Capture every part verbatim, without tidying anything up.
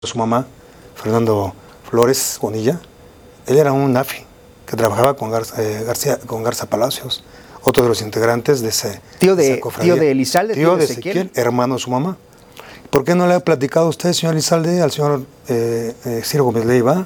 su mamá, Fernando Flores Bonilla, él era un nafi que trabajaba con Garza, eh, García, con Garza Palacios, otro de los integrantes de ese tío de, tío de Elizalde, tío, tío de Ezequiel, Ezequiel, hermano de su mamá. ¿Por qué no le ha platicado a usted, señor Elizalde, al señor eh, eh, Ciro Gómez Leiva,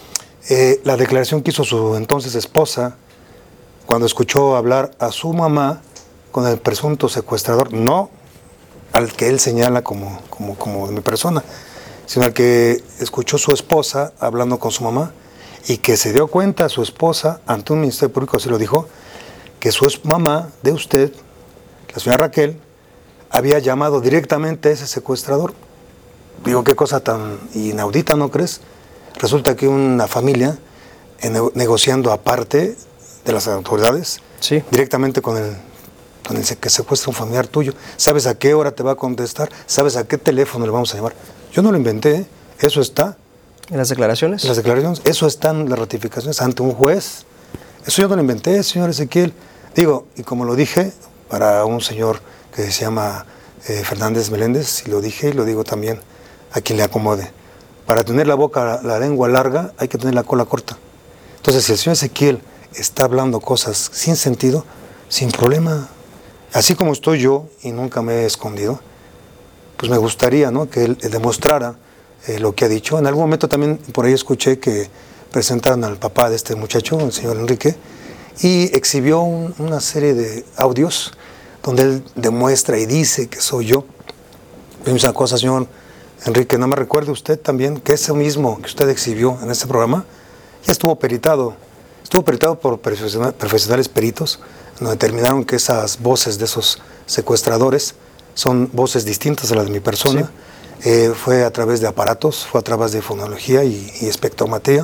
eh, la declaración que hizo su entonces esposa cuando escuchó hablar a su mamá con el presunto secuestrador, no al que él señala como, como, como mi persona, sino al que escuchó su esposa hablando con su mamá y que se dio cuenta su esposa, ante un ministerio público así lo dijo, que su mamá de usted, la señora Raquel, había llamado directamente a ese secuestrador? Digo, qué cosa tan inaudita, ¿no crees? Resulta que una familia eh, negociando aparte de las autoridades, sí, directamente con el, con el que secuestra un familiar tuyo, sabes a qué hora te va a contestar, sabes a qué teléfono le vamos a llamar. Yo no lo inventé, ¿eh? Eso está. ¿En las declaraciones? En las declaraciones, eso está en las ratificaciones ante un juez. Eso yo no lo inventé, señor Ezequiel. Digo, y como lo dije, para un señor que se llama eh, Fernández Meléndez, y lo dije y lo digo también a quien le acomode. Para tener la boca, la lengua larga, hay que tener la cola corta. Entonces, si el señor Ezequiel está hablando cosas sin sentido, sin problema, así como estoy yo y nunca me he escondido, pues me gustaría, ¿no?, que él demostrara eh, lo que ha dicho. En algún momento también por ahí escuché que presentaron al papá de este muchacho, el señor Enrique, y exhibió un, una serie de audios donde él demuestra y dice que soy yo. Y una cosa, señor Enrique, no me recuerde usted también que ese mismo que usted exhibió en este programa ya estuvo peritado, estuvo peritado por profesional, profesionales peritos, donde determinaron que esas voces de esos secuestradores son voces distintas a las de mi persona. Sí. Eh, fue a través de aparatos, fue a través de fonología y, y espectrometría,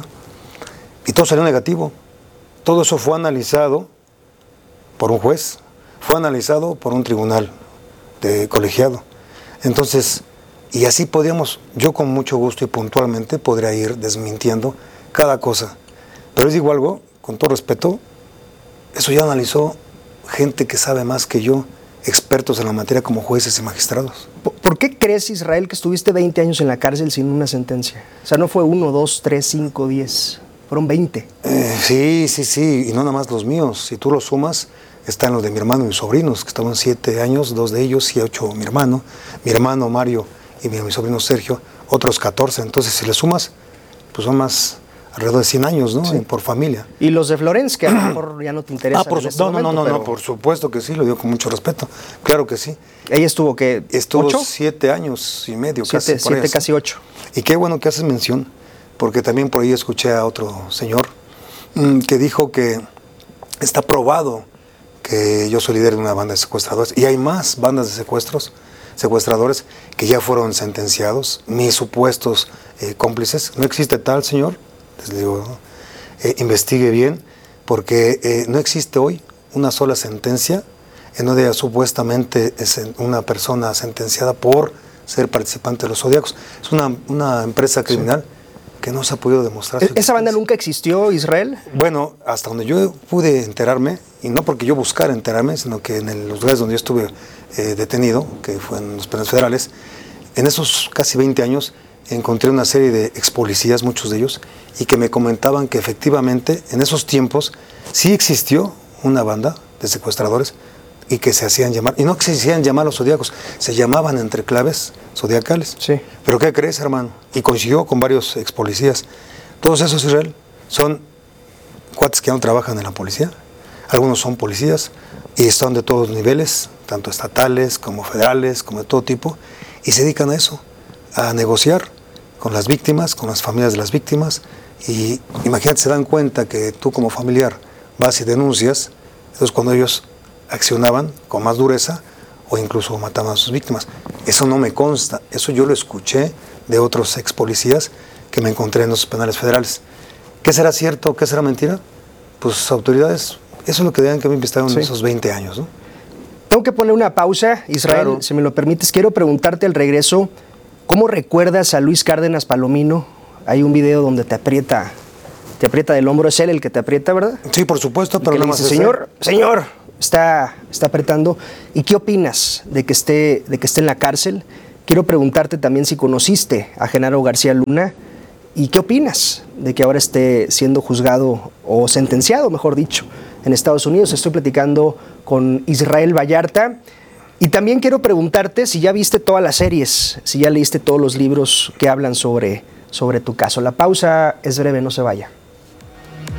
y todo salió negativo. Todo eso fue analizado por un juez, fue analizado por un tribunal de colegiado. Entonces, y así podíamos, yo con mucho gusto y puntualmente podría ir desmintiendo cada cosa. Pero les digo algo, con todo respeto, eso ya analizó gente que sabe más que yo, expertos en la materia como jueces y magistrados. ¿Por qué crees, Israel, que estuviste veinte años en la cárcel sin una sentencia? O sea, no fue uno, dos, tres, cinco, diez, fueron veinte. Eh, sí, sí, sí, y no nada más los míos. Si tú los sumas, están los de mi hermano y mis sobrinos, que estaban siete años, dos de ellos y ocho mi hermano, mi hermano Mario y mi, mi sobrino Sergio, otros catorce. Entonces, si le sumas, pues son más alrededor de cien años, ¿no? Sí. Por familia. ¿Y los de Florence, que a lo mejor ya no te interesan? Ah, por su, en este no, momento, no, no, pero... no, por supuesto que sí, lo digo con mucho respeto. Claro que sí. ¿Ella estuvo qué? Estuvo ¿ocho? siete años y medio, siete, casi. Siete, casi ocho. Y qué bueno que haces mención, porque también por ahí escuché a otro señor mmm, que dijo que está probado que yo soy líder de una banda de secuestradores, y hay más bandas de secuestros, secuestradores que ya fueron sentenciados, mis supuestos eh, cómplices. No existe tal, señor, les digo, ¿no? eh, investigue bien, porque eh, no existe hoy una sola sentencia en donde supuestamente es una persona sentenciada por ser participante de los Zodíacos. Es una, una empresa criminal. Sí. Que no se ha podido demostrar. ¿Esa banda nunca existió, Israel? Bueno, hasta donde yo pude enterarme, y no porque yo buscara enterarme, sino que en el, los lugares donde yo estuve eh, detenido, que fue en los penales federales, en esos casi veinte años encontré una serie de ex policías, muchos de ellos, y que me comentaban que efectivamente en esos tiempos sí existió una banda de secuestradores y que se hacían llamar, y no que se hacían llamar los Zodíacos, se llamaban entre claves zodiacales. Sí. Pero ¿qué crees, hermano? Y coincidió con varios ex policías. Todos esos, Israel, son cuates que ya no trabajan en la policía. Algunos son policías y están de todos niveles, tanto estatales como federales, como de todo tipo, y se dedican a eso, a negociar con las víctimas, con las familias de las víctimas. Y imagínate, se dan cuenta que tú como familiar vas y denuncias, entonces cuando ellos accionaban con más dureza o incluso mataban a sus víctimas. Eso no me consta, eso yo lo escuché de otros ex policías que me encontré en los penales federales. ¿Qué será cierto, qué será mentira? Pues autoridades, eso es lo que deben que me investigaron sí. en esos veinte años, ¿no? Tengo que poner una pausa, Israel, claro. Si me lo permites. Quiero preguntarte al regreso, ¿cómo recuerdas a Luis Cárdenas Palomino? Hay un video donde te aprieta, te aprieta del hombro, es él el que te aprieta, ¿verdad? Sí, por supuesto, pero no más. Señor, señor. Está, está apretando. ¿Y qué opinas de que esté, de que esté en la cárcel? quiero preguntarte también si conociste a Genaro García Luna y qué opinas de que ahora esté siendo juzgado o sentenciado, mejor dicho, en Estados Unidos. Estoy platicando con Israel Vallarta. Y también quiero preguntarte si ya viste todas las series, si ya leíste todos los libros que hablan sobre, sobre tu caso. La pausa es breve, no se vaya.